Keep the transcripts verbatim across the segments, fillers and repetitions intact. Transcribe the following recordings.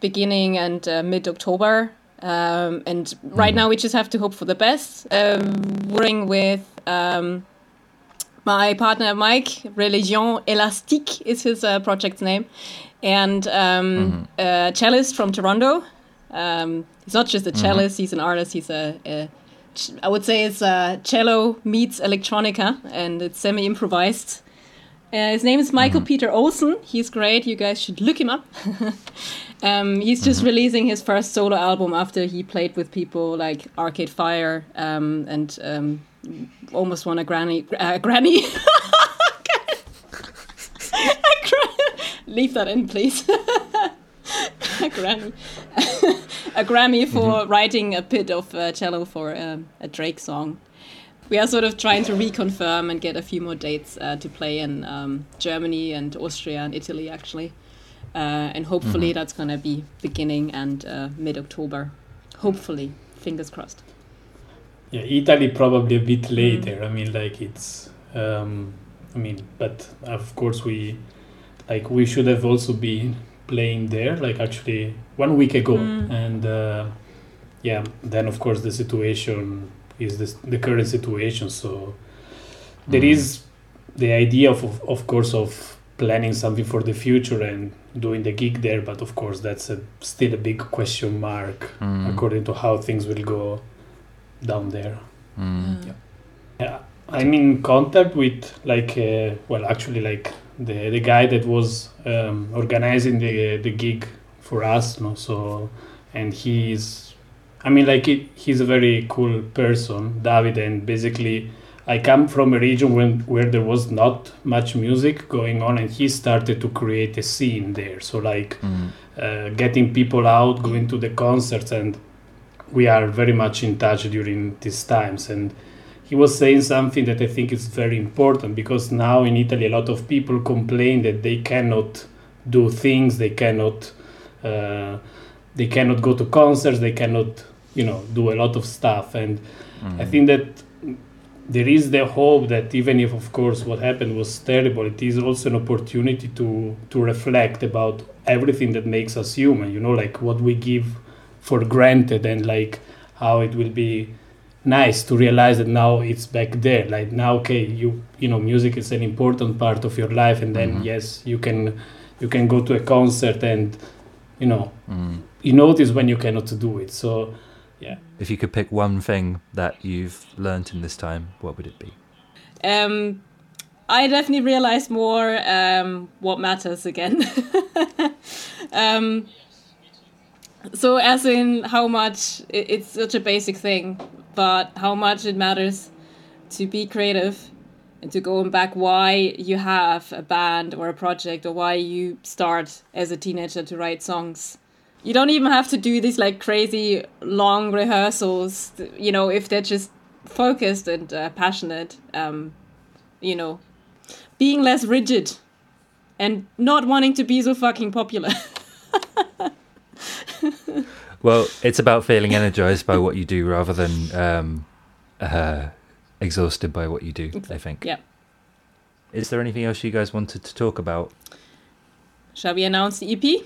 beginning and uh, mid-October. Um, and right mm. now we just have to hope for the best. Um, working with um, my partner Mike, Religion Elastique is his uh, project's name, and um, mm-hmm. a cellist from Toronto. Um, he's not just a cellist; mm-hmm. he's an artist. He's a, a I would say it's a cello meets electronica, and it's semi-improvised. Uh, his name is Michael mm-hmm. Peter Olsen. He's great. You guys should look him up. um, he's just mm-hmm. releasing his first solo album after he played with people like Arcade Fire um, and um, almost won a granny. Uh, granny. a gra- Leave that in, please. a Grammy. a Grammy for mm-hmm. writing a bit of uh, cello for um, a Drake song. We are sort of trying to reconfirm and get a few more dates uh, to play in um, Germany and Austria and Italy, actually. Uh, and hopefully mm-hmm. that's going to be beginning and uh, mid-October. Hopefully. Fingers crossed. Yeah, Italy probably a bit later. Mm. I mean, like it's... Um, I mean, but of course we... Like, we should have also been playing there, like actually one week ago. Mm. And uh, yeah, then of course the situation... is this, the current situation, so there mm. is the idea of, of of course of planning something for the future and doing the gig there, but of course that's a, still a big question mark mm. according to how things will go down there. Mm. Yeah. Yeah, I'm in contact with like uh, well actually like the the guy that was um, organizing the the gig for us, no? So and he's I mean, like, it, he's a very cool person, David, and basically I come from a region when, where there was not much music going on, and he started to create a scene there. So, like, mm. uh, getting people out, going to the concerts, and we are very much in touch during these times. And he was saying something that I think is very important, because now in Italy a lot of people complain that they cannot do things, they cannot, uh, they cannot go to concerts, they cannot... you know, do a lot of stuff. And mm. I think that there is the hope that even if, of course, what happened was terrible, it is also an opportunity to to reflect about everything that makes us human, you know, like what we give for granted, and like how it will be nice to realize that now it's back there. Like now, okay, you you know, music is an important part of your life, and then mm-hmm. yes, you can you can go to a concert and, you know, mm. you notice when you cannot do it. So yeah. If you could pick one thing that you've learned in this time, what would it be? Um, I definitely realized more um, what matters again. um, so as in how much, it, it's such a basic thing, but how much it matters to be creative and to go back why you have a band or a project or why you start as a teenager to write songs. You don't even have to do these like crazy long rehearsals, you know, if they're just focused and uh, passionate, um, you know, being less rigid and not wanting to be so fucking popular. Well, it's about feeling energized by what you do rather than um, uh, exhausted by what you do, I think. Yeah. Is there anything else you guys wanted to talk about? Shall we announce the E P?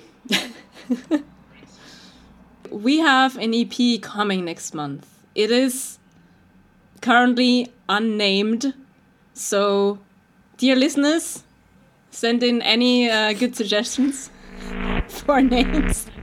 We have an E P coming next month. It is currently unnamed. So, dear listeners, send in any uh, good suggestions for names.